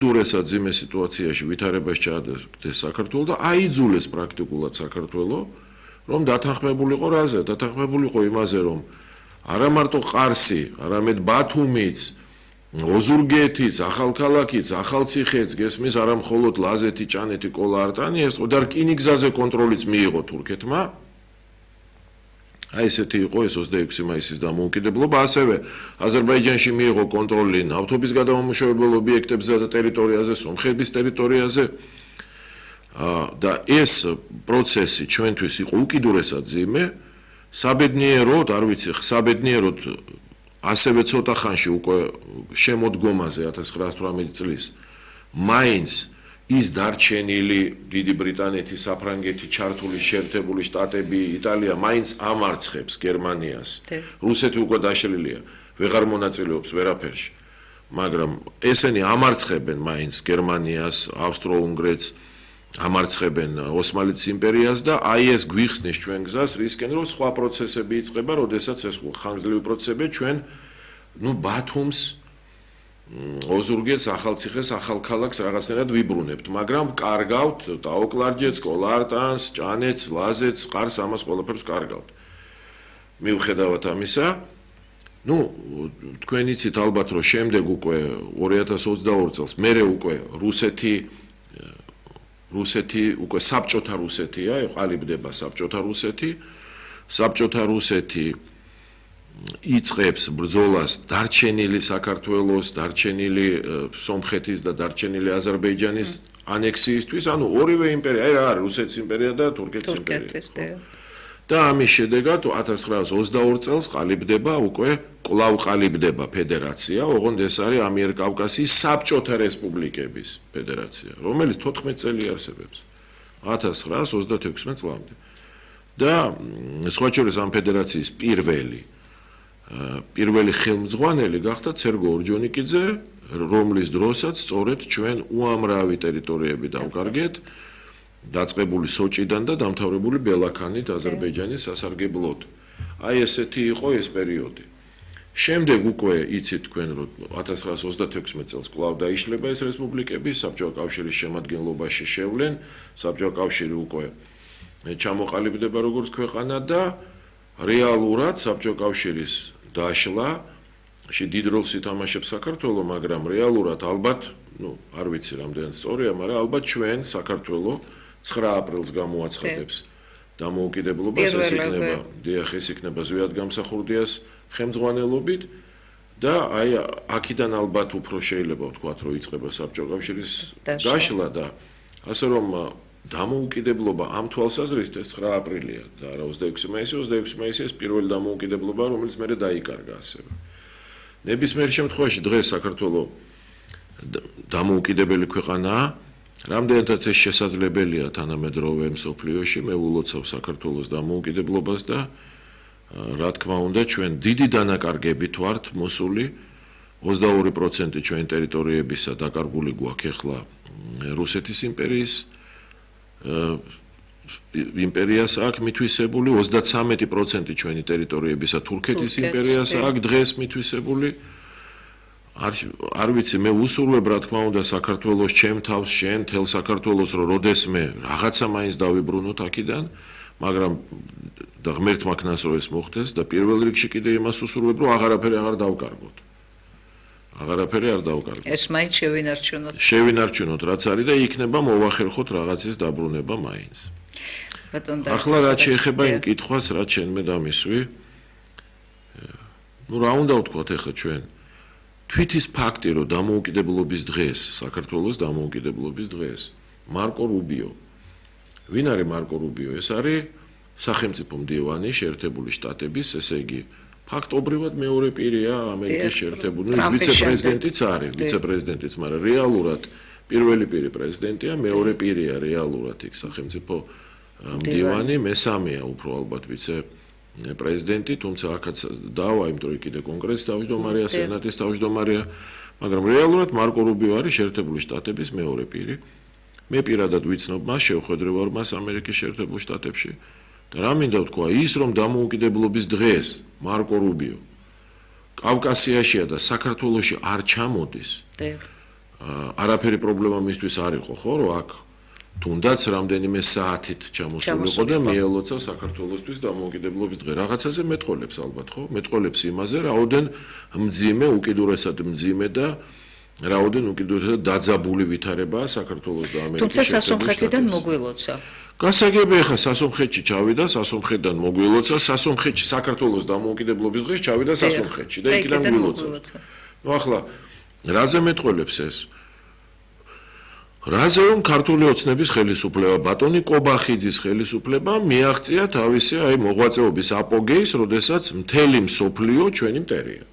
უდურესად ძიმე სიტუაციაში ვითარებას ჩაადდეს საქართველო და აიძულეს პრაქტიკულად საქართველო, რომ დათანხმებულიყო რაზე? დათანხმებულიყო იმაზე, რომ არა მარტო ყარსი, არამედ ბათუმიც, ოზურგეთიც, ახალქალაქიც, ახალციხეც გესმის არა მხოლოდ ლაზეთი, ჭანეთი, კოლა-არტანი, ეს და რკინიგზაზე კონტროლიც მიიღო თურქეთმა. აი ესეთი იყო ეს 26 მაისის დამოუკიდებლობა, ასევე აზერბაიჯანში მიიღო კონტროლი ნავთობის გადამამუშავებელ ობიექტებზე და ტერიტორიაზე, სომხეთის ტერიტორიაზე. და ეს პროცესი ჩვენთვის იყო უკიდურესად ძიმე, საბედნიეროდ, არ ვიცი, საბედნიეროდ ასევე ცოტა ხანში უკვე შემოდგომაზე 1918 წლის მაინც ის დარჩენილი დიდი ბრიტანეთი, საფრანგეთი, ჩართული შეერთებული შტატები, იტალია მაინც ამარცხებს გერმანიას. რუსეთი უკვე დაშლილია, ვეღარ მონაწილეობს ვერაფერში. მაგრამ ესენი ამარცხებენ მაინც გერმანიას, ავსტრო-უნგრეთს, ამარცხებენ ოსმალეთის იმპერიას და აი ეს გვიხსნის ჩვენ გზას, რისკენ რომ სხვა პროცესები იწყება, როდესაც ეს ხანგრძლივი პროცესები ჩვენ ბათუმს ოზურგეთს, ახალციხეს, ახალქალაქს რაღაცნაირად ვიბრუნებთ, მაგრამ კარგავთ ტაოკლარჯეთს, კოლა-არტანს, ჭანეთს, ლაზეთს, ყარს ამას ყველაფერს კარგავთ. მიუხედავად ამისა, თქვენ იცით ალბათ, რომ შემდეგ უკვე 2022 წელს მერე უკვე რუსეთი უკვე საბჭოთა რუსეთია, ყალიბდება საბჭოთა რუსეთი. საბჭოთა რუსეთი იწყებს ბრძოლას დარჩენილი საქართველოს, დარჩენილი სომხეთის და დარჩენილი აზერბაიჯანის ანექსიისთვის, ანუ ორივე იმპერია, აი რა არის რუსეთის იმპერია და თურქეთის იმპერია. და ამის შედეგად 1922 წელს ყალიბდება უკვე კვლავ ყალიბდება ფედერაცია, ოღონდ ეს არის ამიერკავკასიის საბჭოთა რესპუბლიკების ფედერაცია, რომელიც 14 წელი არსებობს 1936 წლამდე. და სხვა შორის ამ ფედერაციის პირველი ხელმძღვანელი გახდა სერგო ორჯონიკიძე, რომლის დროსაც სწორედ ჩვენ უამრავი ტერიტორიები დავკარგეთ, დაწყებული სოჭიდან და დამთავრებული ბელაქანით აზერბაიჯანის სასარგებლოდ. აი ესეთი იყო ეს პერიოდი. შემდეგ უკვე იცით თქვენ, რომ 1936 წელს კვლავ დაიშლება ეს რესპუბლიკები, საბჭოთა კავშირის შემადგენლობაში შევლენ, საბჭოთა კავშირი უკვე ჩამოყალიბდება როგორც ქვეყანა და რეალურად საბჭოთა კავშირის დაშლაში დიდ როლს ითამაშებს საქართველო, მაგრამ რეალურად ალბათ, არ ვიცი რამდენად სწორია, მაგრამ albათ ჩვენ საქართველო 9 აპრილს გამოაცხადებს დამოუკიდებლობას, ეს იქნება ზვიად გამსახურდიას ხელმძღვანელობით და აი აქედან ალბათ უფრო შეიძლება ვთქვათ, რომ იწყება საბჭოთა კავშირის დაშლა და ასე რომ დამოუკიდებლობა ამ თვალსაზრისით ეს 9 აპრილია და არა 26 მაისი, 26 მაისი ეს პირველი დამოუკიდებლობა, რომელიც მერე დაიკარგა ასევე. ნებისმიერ შემთხვევაში დღეს საქართველო დამოუკიდებელი ქვეყანაა, რამდენადაც ეს შესაძლებელია თანამედროვე მსოფლიოში, მე ულოცავ საქართველოს დამოუკიდებლობას და რა თქმა უნდა ჩვენ დიდი დანაკარგებით ვართ მოსული, 22% ჩვენი ტერიტორიებისა დაკარგული გვაქვს ახლა რუსეთის იმპერიას აქვს მითვისებული, 33% ჩვენი ტერიტორიებისა თურქეთის იმპერიას აქვს დღეს მითვისებული. არ ვიცი, მე უსურვებ რა თქმა უნდა საქართველოს ჩემ თავს, შენ თელ საქართველოს, რომ როდესმე რაღაცა მაინც დავიბრუნოთ აქედან, მაგრამ და ღმერთმა ქნას რომ ეს მოხდეს და პირველ რიგში კიდე იმას უსურვებ, რომ აღარაფერი აღარ დავკარგოთ. აღარაფერი არ დავკარგოთ. ეს მაინც შევინარჩუნოთ. შევინარჩუნოთ რაც არის და იქნება მოვახერხოთ რაღაცის დაბრუნება მაინც. ახლა რაც შეეხება იმ კითხვას, რაც შენმე დამისვი, რა უნდა ვთქვათ ახლა ჩვენ თვითის ფაქტი, რომ დამოუკიდებლობის დღეს, საქართველოს დამოუკიდებლობის დღეს, მარკო რუბიო. ვინ არის მარკო რუბიო? ეს არის სახელმწიფო მდივანი შეერთებული შტატების, ესე იგი, ფაქტობრივად მეორე პირია ამერიკის შეერთებული, ვიცე-პრეზიდენტიც არის, ვიცე-პრეზიდენტიც, მაგრამ რეალურად პირველი პირი პრეზიდენტია, მეორე პირია რეალურად იქ სახელმწიფო მდივანი, მესამეა უფრო ალბათ ვიცე-პრეზიდენტი, თუმცა აქაც დავა, იმიტომ რომ კიდე კონგრესის თავმჯდომარეა, სენატის თავმჯდომარეა, მაგრამ რეალურად მარკო რუბიო არის შეერთებული შტატების მეორე პირი. მე პირადად ვიცნობ მას, შევხვედრე ვარ მას ამერიკის შეერთებულ შტატებში. და რა მინდა ვთქვა, ის რომ დამოუკიდებლობის დღეს მარკო რუბიო კავკასიაშია და საქართველოში არ ჩამოდის. არაფერი პრობლემა მისთვის არ იყო, ხო, რომ აქ თუნდაც რამდენიმე საათით ჩამოსულიყო და მიელოცა საქართველოსთვის დამოუკიდებლობის დღე. რაღაცაზე მეტყოლებს ალბათ, ხო? მეტყოლებს იმაზე, რაოდენ მძიმე, უკიდურესად მძიმე და რაოდენ უკიდურესად დაძაბული ვითარებაა საქართველოს და ამერიკის თუმცა სასომხეთიდან მოგვილოცა. გასაგებია, ხა სასომხეთში ჩავიდა, სასომხეთიდან მოგვილოცა, სასომხეთში საქართველოს დამოუკიდებლობის დღეს ჩავიდა სასომხეთში და იქიდან გვილოცა. ნუ ახლა რაზე მეტყოლებს ეს? რაზე რომ ქართული ოცნების ხელისუფლება ბატონი კობახიძის ხელისუფლება მიაღწია თავისი აი მოღვაწეობის აპოგეის, როდესაც მთელი მსოფლიო ჩვენი მტერია.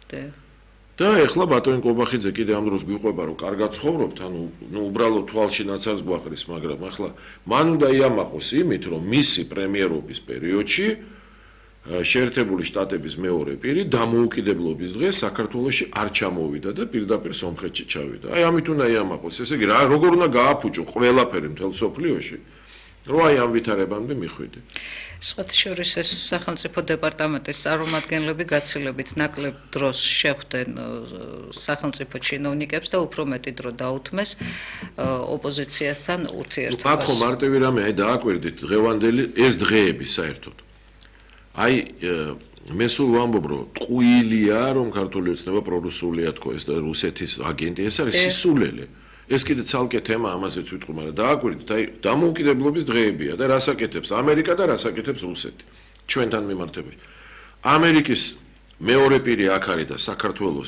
და ეხლა ბატონი კობახიძე კიდე ამ დროს გვიყვება რომ კარგად ცხოვრობთ, ანუ უბრალოდ თვალში ნაცარს გვახრის, მაგრამ ახლა მან უნდა იამაყოს იმით, რომ მისი პრემიერობის პერიოდში შეერთებული შტატების მეორე პირი დამოუკიდებლობის დღეს საქართველოში არ ჩამოვიდა და პირდაპირ სომხეთში ჩავიდა. აი ამით უნდა იამაყოს. ესე იგი, როგორ უნდა გააფუჭო ყველაფერი მთელ სოფლიოში, რომ აი ამ ვითარებამდე მიხვიდე. სხვათა შორის ეს სახელმწიფო დეპარტამენტის წარმომადგენლები გაცილებით ნაკლებ დროს შეხვდნენ სახელმწიფო ჩინოვნიკებს და უფრო მეტი დრო დაუთმეს ოპოზიციასთან ურთიერთობას. აქ ხომ მარტივი რამე, აი დააკვირდით დღევანდელი ეს დღეები საერთოდ. აი მე სულ ვამბობ რომ ტყუილია რომ ქართული ოცნება პრორუსულია თქო ეს და რუსეთის აგენტი ეს არის სისულელე ეს კიდე ცალკე თემა ამაზეც ვიტყვი მაგრამ დააკვირდით აი დამოუკიდებლობის დღეებია და რას აკეთებს ამერიკა და რას აკეთებს რუსეთი ჩვენთან მიმართებაში ამერიკის მეორე პირი აქ არის და საქართველოს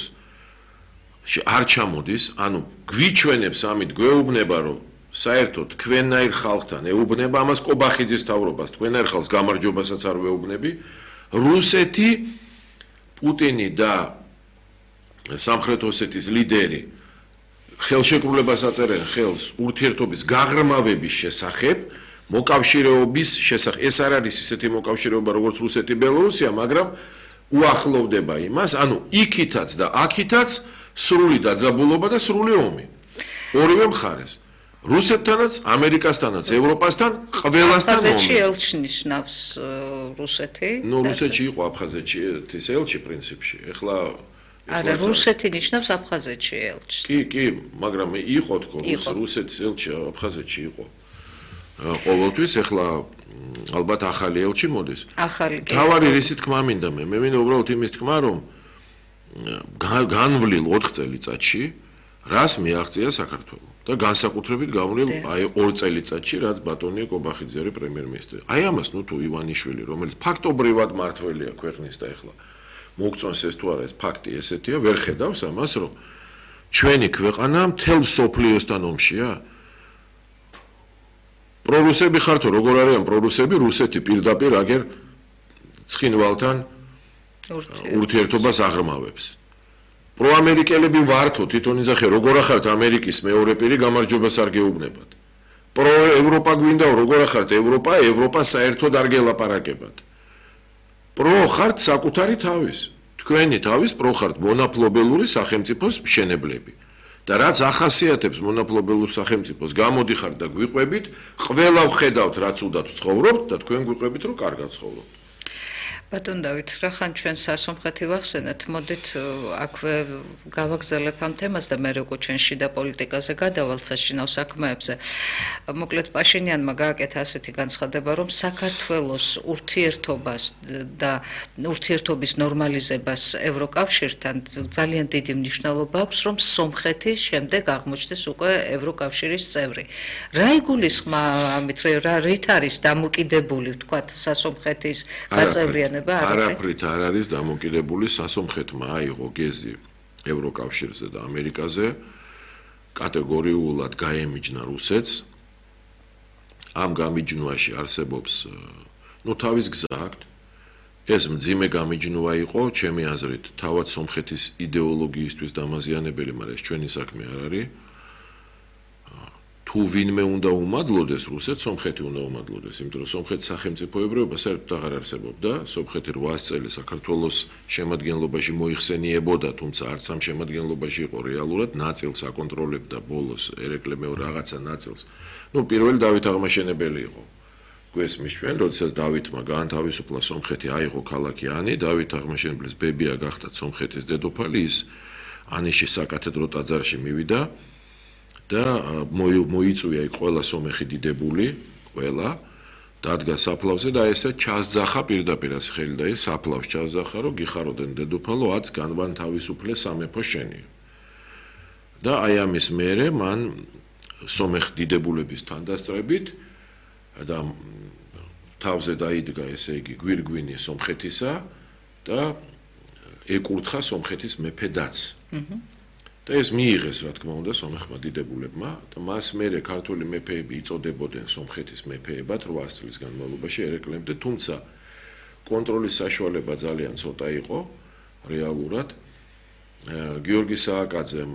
არ ჩამოდის ანუ გვიჩვენებს ამით გვეუბნება რომ საერთოდ თქვენნაირ ხალხთან ეუბნება ამას კობახიძის თავრობას თქვენნაირ ხალხს გამარჯვებასაც არ ვეუბნები რუსეთი პუტინი და სამხრეთ ოსეთის ლიდერი ხელშეკრულებას აწერენ ხელს ურთიერთობის გაღრმავების შესახებ მოკავშირეობის შესახებ ეს არ არის ისეთი მოკავშირეობა როგორც რუსეთი ბელორუსია მაგრამ უახლოვდება იმას ანუ იქითაც და აქითაც სრული დაძაბულობა და სრული ომი ორივე მხარეს რუსეთთანაც, ამერიკასთანაც, ევროპასთან, ყველასთან ომი. აფხაზეთში ელჩი ნიშნავს რუსეთი. ნუ რუსეთში იყო აფხაზეთში ეს ელჩი პრინციპში. ეხლა არა, რუსეთი ნიშნავს აფხაზეთში ელჩს. კი, მაგრამ იყო თქო, რუსეთის ელჩი აფხაზეთში იყო. ყოველთვის ეხლა ალბათ ახალი ელჩი მოდის. ახალი. თავარი რისი თქმა მინდა მე მინდა უბრალოდ იმის თქმა რომ განვლილ 4 წელიწადში რას მიაღწია საქართველოს და განსაკუთრებით გავლილ აი 2 წელიწადში რაც ბატონია კობახიძე არის პრემიერ-მინისტრი. აი ამას ნუ თუ ივანიშვილი რომელიც ფაქტობრივად მართველია ქვეყნის და ეხლა მოგწონს ეს თუ არა ეს ფაქტი ესეთია ვერ ხედავს ამას რომ ჩვენი ქვეყანა მთელ სოფლიოსთან ომშია. პრორუსები ხართო როგორ არიან პრორუსები რუსეთი პირდაპირ აგერ ცხინვალთან ურთიერთობას აღრმავებს. პროამერიკელები ვართო თვითონ იძახე როგორ ახართ ამერიკის მეორე პირი გამარჯვებას არ გეუბნებათ. პროევროპა გვინდაო როგორ ახართ ევროპა საერთოდ არ გელაპარაკებათ. პრო ხართ საკუთარი თავის. თქვენი თავის პრო ხართ მონაპლობელური სახელმწიფოს მშენებლები. და რაც ახასიათებს მონაპლობელურ სახელმწიფოს გამოდიხართ და გვიყვებით, ყველა ვხედავთ რაც უნდათ ცხოვრობთ და თქვენ გვიყვებით რომ კარგად ცხოვრობთ. ბატონ დავით, რახან ჩვენ სასომხეთი ვახსენეთ, მოდით აქვე გავაგრძელებ ამ თემას და მე როგორ ჩვენ შიდა პოლიტიკაზე გადავალთ საშინაო საქმეებზე. მოკლედ პაშინიანმა გააკეთა ასეთი განცხადება, რომ საქართველოს ურთიერთობას და ურთიერთობის ნორმალიზებას ევროკავშირთან ძალიან დიდი მნიშვნელობა აქვს, რომ სომხეთი შემდეგ აღმოჩნდეს უკვე ევროკავშირის წევრი. რა იგულისხმა ამით, რით არის დამოკიდებული, ვთქვათ, სასომხეთის გაწევრიანება? არაფრით არ არის დამოკიდებული სასომხეთმა აიღო გეზი ევროკავშირზე და ამერიკაზე კატეგორიულად გაემიჯნა რუსეთს ამ გამიჯნვაში არსებობს თავის გზა აქვს ეს მძიმე გამიჯნვა იყო ჩემი აზრით თავად სომხეთის იდეოლოგიისთვის დამაზიანებელი მაგრამ ეს ჩვენი საქმე არ არის თუ ვინმე უნდა უმადლოდეს რუსეთს სომხეთი უნდა უმადლოდეს იმიტომ რომ სომხეთის სახელმწიფოებრიობა საერთოდ აღარ არსებობდა სომხეთი 800 წელი საქართველოს შემადგენლობაში მოიხსენიებოდა თუმცა არც ამ შემადგენლობაში იყო რეალურად ნაწილს აკონტროლებდა ბოლოს ერეკლე მეორე რაღაცა ნაწილს პირველი დავით აღმაშენებელი იყო გვესმის ჩვენ როდესაც დავითმა გაანთავისუფლა სომხეთი აიღო ქალაქი ანი დავით აღმაშენებლის ბებია გახდა სომხეთის დედოფალი ის ანიშის საკათედრო ტაძარში მივიდა და მოიწვია იქ ყველა სომეხი დიდებული, ყველა დადგა საფლავზე და ესე ჩასძახა პირდაპირ ასე ხელი და ეს საფლავს ჩასძახა, რომ გიხაროდენ დედოფალო, აც განვან თავისუფლე სამეფო შენი. და აი ამის მერე მან სომეხ დიდებულების თანდასწრებით და თავზე დაიდგა ესე იგი გვირგვინი სომხეთისა და ეკურთხა სომხეთის მეფედაც. და ეს მიიღეს, რა თქმა უნდა, სომეხმა დიდებულებმა და მას მერე ქართული მეფეები იწოდებოდნენ სომხეთის მეფეებად 800 წლის განმავლობაში ერეკლემდე, თუმცა კონტროლის საშუალება ძალიან ცოტა იყო რეალურად. გიორგი სააკაძემ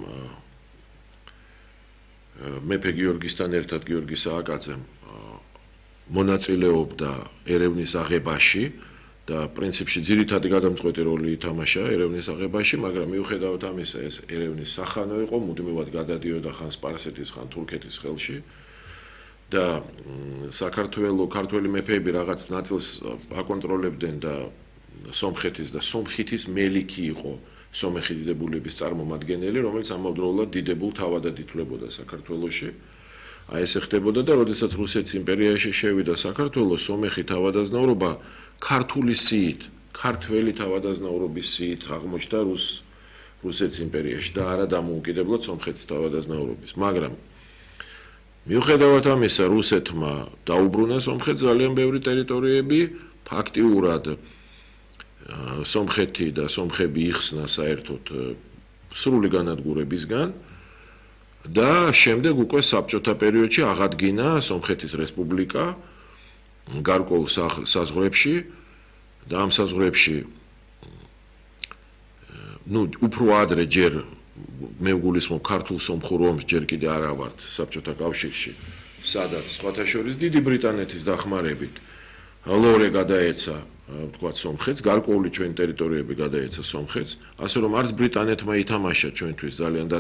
მეფე გიორგისთან ერთად გიორგი სააკაძემ მონაწილეობდა ერევნის აღებაში და პრინციპში ძირითადი გადამწყვეტი როლი ითამაშა ერევნის აღებაში, მაგრამ მიუხედავად ამისა, ეს ერევნის სახანო იყო, მუდმივად გადადიოდა ხან სპარსეთის, ხან თურქეთის ხელში და ქართველი მეფეები რაღაც ნაწილს აკონტროლებდნენ და სომხეთის და სომხეთის მელიქი იყო სომეხი დიდებულების წარმომადგენელი, რომელიც ამავდროულად დიდებულ თავადად ითვლებოდა საქართველოში. აი ესე ხდებოდა და როდესაც რუსეთის იმპერიაში შევიდა საქართველოს, სომეხი თავადაზნაურობა ქართული სიით, ქართველი თავადაზნაურობის სიით აღმოჩნდა რუსეთის იმპერიაში და არა დამოუკიდებლად სომხეთის თავადაზნაურობის. მაგრამ მიუხედავად ამისა, რუსეთმა დაუბრუნა სომხეთს ძალიან ბევრი ტერიტორიები, ფაქტიურად სომხეთი და სომხები იხსნა საერთოდ სრული განადგურებისგან და შემდეგ უკვე საბჭოთა პერიოდში აღადგინა სომხეთის რესპუბლიკა გარკვეულ საზღვრებში და ამ საზღვრებში უფრო ადრე ჯერ მე ვგულისხმობ ქართულ სომხურ ომს ჯერ კიდე არა ვართ საბჭოთა კავშირში, სადაც სხვათა შორის დიდი ბრიტანეთის დახმარებით ლორე გადაეცა თქვა სომხეთს, გარკვეული ჩვენი ტერიტორიები გადაეცა სომხეთს, ასე რომ არც ბრიტანეთმა ითამაშა ჩვენთვის ძალიან